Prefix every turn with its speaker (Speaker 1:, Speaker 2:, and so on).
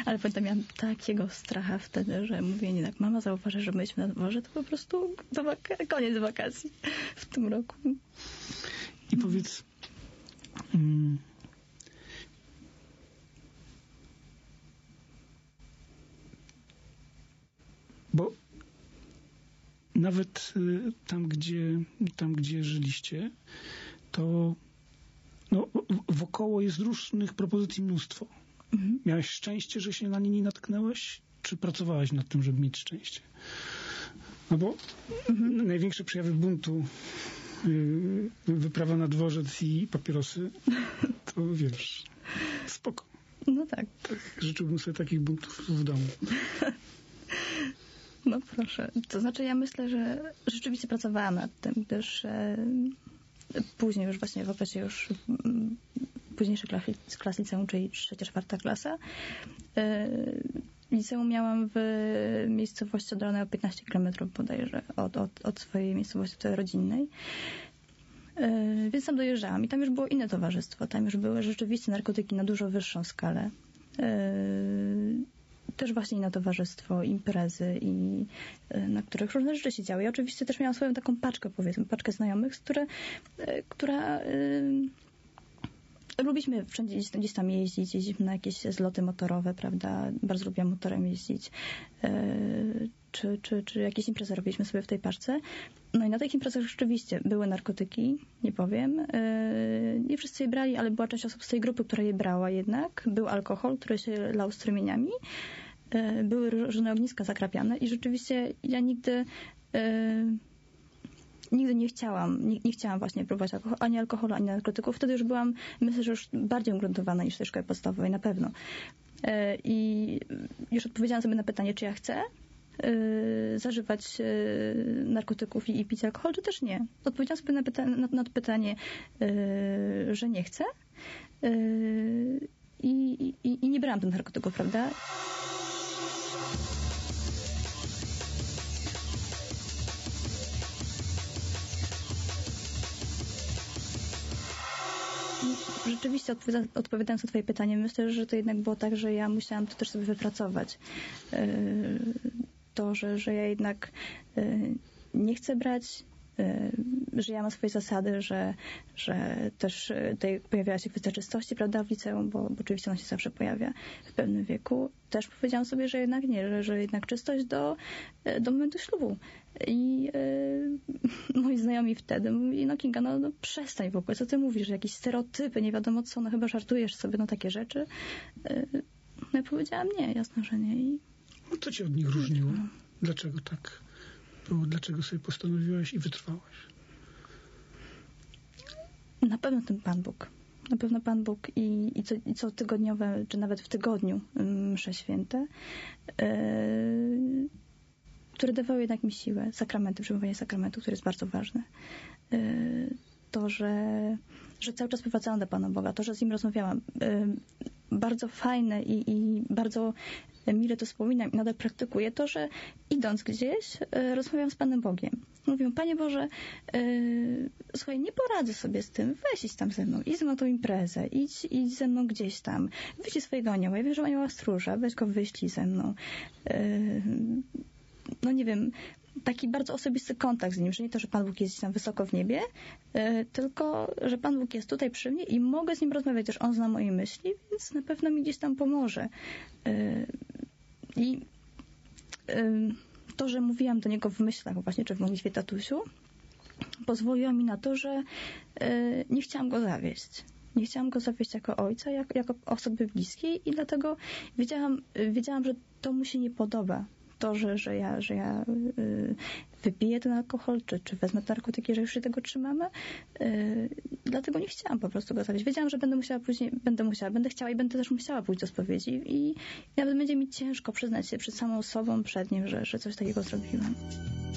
Speaker 1: Ale pamiętam, miałam takiego stracha wtedy, że mówię, nie tak, mama zauważy, że myśmy na dworze, to po prostu koniec wakacji w tym roku.
Speaker 2: I powiedz, bo nawet tam, gdzie żyliście, to wokoło jest różnych propozycji mnóstwo. Mhm. Miałeś szczęście, że się na nie nie natknęłaś? Czy pracowałaś nad tym, żeby mieć szczęście? No bo największe przejawy buntu, wyprawa na dworzec i papierosy, to wiesz, spoko.
Speaker 1: No tak.
Speaker 2: Życzyłbym sobie takich buntów w domu.
Speaker 1: No proszę. To znaczy ja myślę, że rzeczywiście pracowałam nad tym, gdyż później już właśnie w okresie już późniejszych klas liceum, czyli 3-4 klasa. Liceum miałam w miejscowości oddalonej o 15 km bodajże od swojej miejscowości tutaj rodzinnej. Więc tam dojeżdżałam i tam już było inne towarzystwo. Tam już były rzeczywiście narkotyki na dużo wyższą skalę. Też właśnie inne towarzystwo, imprezy i na których różne rzeczy się działy. Ja oczywiście też miałam swoją taką paczkę, powiedzmy, paczkę znajomych, która lubiliśmy wszędzie gdzieś tam jeździć, jeździliśmy na jakieś zloty motorowe, prawda? Bardzo lubiłam motorem jeździć. Czy jakieś imprezy robiliśmy sobie w tej paczce. No i na tych imprezach rzeczywiście były narkotyki, nie powiem. Nie wszyscy je brali, ale była część osób z tej grupy, która je brała jednak. Był alkohol, który się lał strumieniami. Były różne ogniska zakrapiane i rzeczywiście ja nigdy nie chciałam właśnie próbować ani alkoholu, ani narkotyków. Wtedy już byłam, myślę, że już bardziej ugruntowana niż w tej szkole podstawowej, na pewno. I już odpowiedziałam sobie na pytanie, czy ja chcę zażywać narkotyków i pić alkohol, czy też nie. Odpowiedziałam sobie na to pytanie, że nie chcę i nie brałam tych narkotyków, prawda? Rzeczywiście odpowiadając na twoje pytanie, myślę, że to jednak było tak, że ja musiałam to też sobie wypracować. To, że ja jednak nie chcę brać, że ja mam swoje zasady, że też tutaj pojawiała się kwestia czystości, prawda, w liceum, bo oczywiście ona się zawsze pojawia w pewnym wieku. Też powiedziałam sobie, że jednak nie, że jednak czystość do momentu ślubu. I moi znajomi wtedy mówili, no Kinga, no przestań w ogóle, co ty mówisz, że jakieś stereotypy, nie wiadomo co, no chyba żartujesz sobie, no takie rzeczy. No ja powiedziałam nie, jasno, że nie. I
Speaker 2: no co cię od nich różniło? Dlaczego tak było? Dlaczego sobie postanowiłaś i wytrwałaś?
Speaker 1: Na pewno ten Pan Bóg. Na pewno Pan Bóg i co tygodniowe, czy nawet w tygodniu msze święte, które dawały jednak mi siłę. Sakramenty, przyjmowanie sakramentu, które jest bardzo ważne. To, że cały czas powracałam do Pana Boga, to, że z Nim rozmawiałam. Bardzo fajne i bardzo mile to wspominam i nadal praktykuję to, że idąc gdzieś, rozmawiam z Panem Bogiem. Mówię, Panie Boże, słuchaj, nie poradzę sobie z tym, weź idź tam ze mną, idź ze mną na tą imprezę, idź ze mną gdzieś tam, wyślij swojego anioła, ja wiem, że anioła stróża, weź go wyślij ze mną. No nie wiem, taki bardzo osobisty kontakt z Nim, że nie to, że Pan Bóg jest gdzieś tam wysoko w niebie, tylko, że Pan Bóg jest tutaj przy mnie i mogę z Nim rozmawiać, też On zna moje myśli, więc na pewno mi gdzieś tam pomoże. I to, że mówiłam do Niego w myślach właśnie, czy w modlitwie Tatusiu, pozwoliło mi na to, że nie chciałam Go zawieść. Nie chciałam Go zawieść jako ojca, jako osoby bliskiej i dlatego wiedziałam, że to mu się nie podoba. To, że ja wypiję ten alkohol, czy wezmę te narkotyki, że już się tego trzymamy. Dlatego nie chciałam po prostu go zawieść. Wiedziałam, że będę chciała i będę też musiała pójść do spowiedzi i nawet będzie mi ciężko przyznać się przed samą sobą, przed Nim, że coś takiego zrobiłam.